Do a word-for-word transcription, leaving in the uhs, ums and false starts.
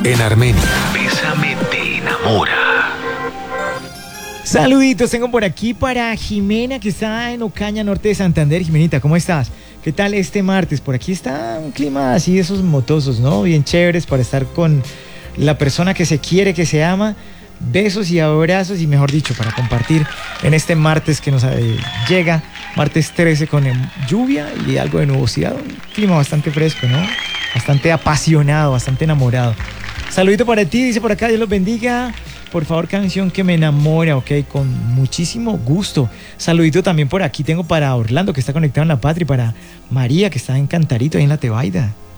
En Armenia, Bésame te enamora. Saluditos, tengo por aquí para Jimena, que está en Ocaña, norte de Santander. Jimenita, ¿cómo estás? ¿Qué tal este martes? Por aquí está un clima así de esos motosos, ¿no? Bien chéveres para estar con la persona que se quiere, que se ama. Besos y abrazos y, mejor dicho, para compartir en este martes que nos eh, llega, martes trece, con eh, lluvia y algo de nubosidad. Un clima bastante fresco, ¿no? Bastante apasionado, bastante enamorado. Saludito para ti, dice por acá, Dios los bendiga. Por favor, canción que me enamora, ok, con muchísimo gusto. Saludito también por aquí, tengo para Orlando, que está conectado en La Patria, y para María, que está en Cantarito, ahí en La Tebaida.